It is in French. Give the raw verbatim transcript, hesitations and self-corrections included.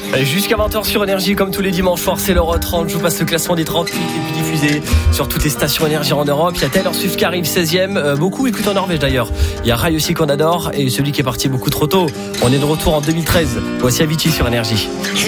Jusqu'à vingt heures sur Énergie, comme tous les dimanches soirs, c'est l'Euro trente. Je vous passe le classement des trente-huit et puis diffusé sur toutes les stations Énergie en Europe. Il y a Taylor Swift qui arrive seizième. Euh, beaucoup écoutent en Norvège d'ailleurs. Il y a Rai aussi qu'on adore et celui qui est parti beaucoup trop tôt. On est de retour en deux mille treize. Voici Avicii sur Énergie.